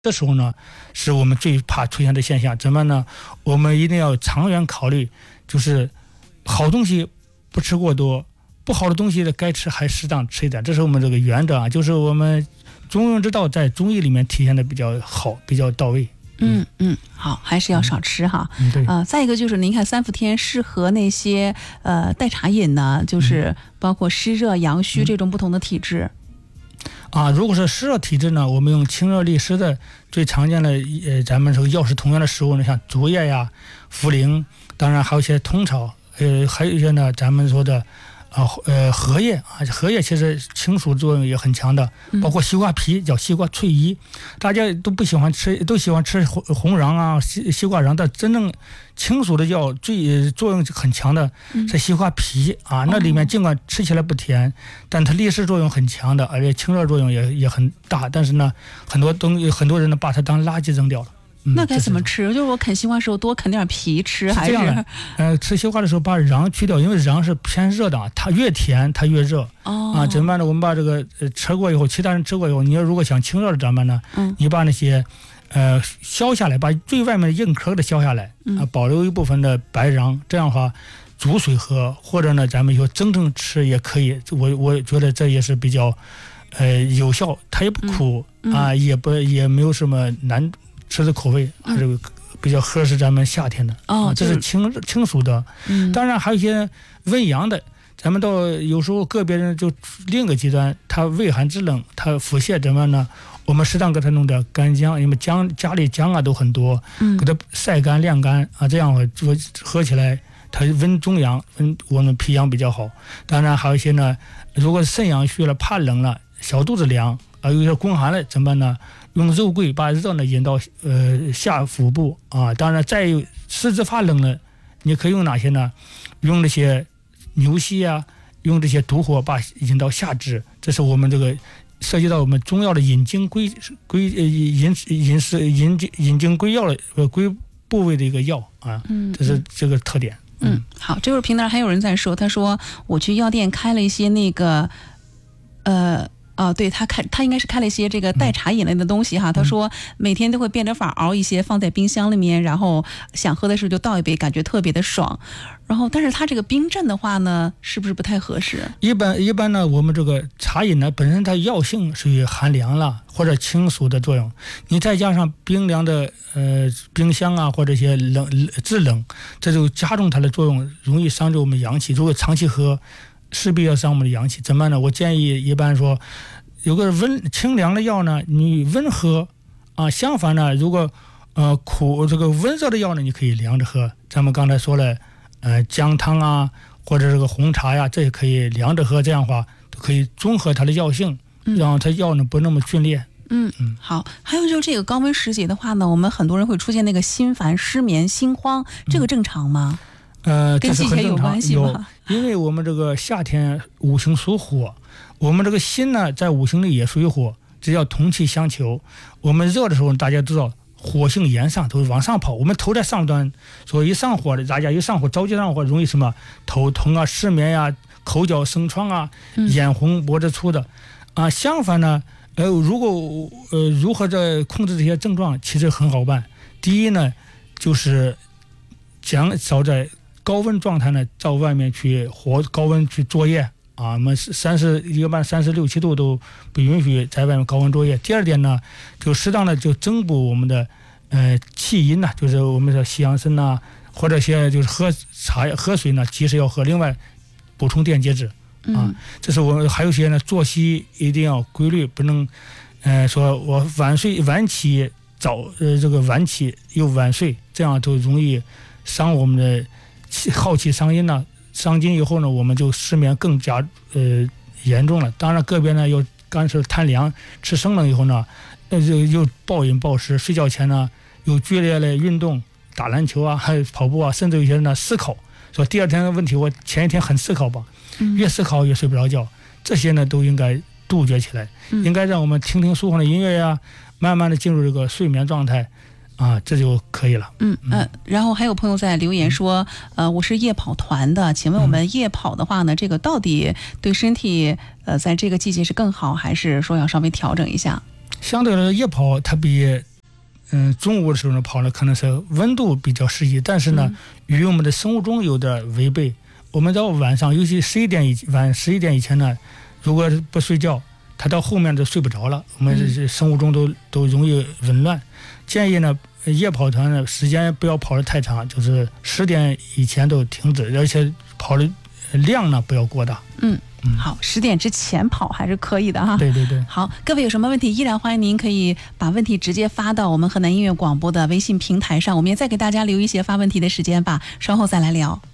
这时候呢，是我们最怕出现的现象。怎么呢？我们一定要长远考虑，就是好东西不吃过多，不好的东西该吃还适当吃一点，这是我们这个原则啊，就是我们中庸之道在中医里面体现的比较好，比较到位。 好，还是要少吃哈。 对。 再一个就是您看三伏天适合那些代茶饮呢，就是包括湿热、阳虚这种不同的体质。 如果是湿热体质呢，我们用清热利湿的最常见的咱们这个药食同源的食物呢，像竹叶呀、茯苓，当然还有一些通草，还有一些呢咱们说的荷叶啊，荷叶其实清暑作用也很强的，包括西瓜皮叫西瓜翠衣，大家都不喜欢吃，都喜欢吃红瓤啊、西瓜瓤，但真正清暑的药最作用很强的是西瓜皮啊，那里面尽管吃起来不甜，但它利湿作用很强的，而且清热作用也很大，但是呢，很多人呢把它当垃圾扔掉了。 那该怎么吃？就是我啃西瓜的时候多啃点皮吃，还是这样的？吃西瓜的时候把瓤去掉，因为瓤是偏热的，它越甜它越热。怎么办呢？我们把这个吃过以后，其他人吃过以后，你要如果想清热的怎么办呢？你把那些削下来，把最外面的硬壳的削下来，保留一部分的白瓤，这样的话煮水喝，或者呢咱们说蒸蒸吃也可以。我觉得这也是比较有效，它也不苦也没有什么难吃的口味，还是比较合适咱们夏天的。这是清暑的。当然还有一些温阳的，咱们到有时候个别人就另一个极端，他畏寒肢冷，他腹泻怎么呢？我们适当给他弄点干姜，因为家里姜啊都很多，给他晒干晾干啊，这样喝起来它温中阳，我们脾阳比较好。当然还有一些呢，如果肾阳虚了，怕冷了，小肚子凉有些宫寒了怎么办呢？用肉桂把热呢引到下腹部啊。当然再有四肢发冷了，你可以用哪些呢？用那些牛膝啊，用这些毒火把引到下肢，这是我们这个涉及到我们中药的引经归药的归部位的一个药啊。这是这个特点。 好，这会儿平台还有人在说，他说我去药店开了一些那个对，他应该是开了一些这个代茶饮类的东西哈。他说每天都会变着法熬一些放在冰箱里面，然后想喝的时候就倒一杯，感觉特别的爽。然后但是他这个冰镇的话呢，是不是不太合适？ 一般呢，我们这个茶饮呢本身它药性属于寒凉了或者清暑的作用，你再加上冰凉的冰箱啊或者一些制冷，这就加重它的作用，容易伤着我们阳气。如果长期喝，势必要伤我们的阳气。怎么办呢？我建议一般说有个清凉的药呢，你温喝啊。相反呢，如果这个温热的药呢，你可以凉着喝。咱们刚才说了，姜汤啊，或者这个红茶呀，这也可以凉着喝，这样的话都可以中和它的药性，让它药呢不那么剧烈。 好，还有就是这个高温时节的话呢，我们很多人会出现那个心烦、失眠、心慌，这个正常吗？ 这是很正常， 跟季节有关系吗？ 因为我们这个夏天五行属火，我们这个心呢在五行里也属于火，只要同气相求。我们热的时候大家知道火性炎上，都往上跑，我们头在上端，所以一上火的大家一上火着急上火，容易什么头痛啊、失眠啊、口角生疮啊、眼红脖子粗的相反呢如何在控制这些症状，其实很好办。第一呢，就是少在高温状态呢到外面去高温去作业我们一般36、7度都不允许在外面高温作业。第二点呢，就适当的就增补我们的气阴就是我们的西洋参或者些就是喝水呢及时要喝，另外补充电解质这是我们还有些呢作息一定要规律，不能说我晚起这个晚起又晚睡，这样就容易伤我们的耗气伤阴伤津以后呢，我们就失眠更加严重了。当然个别呢又干涉贪凉，吃生冷以后呢又暴饮暴食，睡觉前呢又剧烈的运动，打篮球还有跑步甚至有些人呢思考，说第二天的问题我前一天很思考吧，越思考越睡不着觉，这些呢都应该杜绝起来，应该让我们听听舒缓的音乐慢慢的进入这个睡眠状态这就可以了。 然后还有朋友在留言说我是夜跑团的，请问我们夜跑的话呢，这个到底对身体在这个季节是更好，还是说要稍微调整一下？ 相对来说夜跑它比中午的时候呢跑呢，可能是温度比较适宜，但是呢，与我们的生物钟有点违背。我们到晚上，尤其晚11点以前呢，如果不睡觉，它到后面就睡不着了，我们这生物钟都容易紊乱。建议呢，夜跑团呢时间不要跑得太长，就是10点以前都停止，而且跑的量呢不要过大。 好，10点之前跑还是可以的哈。 对对对。 好，各位有什么问题，依然欢迎您可以把问题直接发到我们河南音乐广播的微信平台上，我们也再给大家留一些发问题的时间吧，稍后再来聊。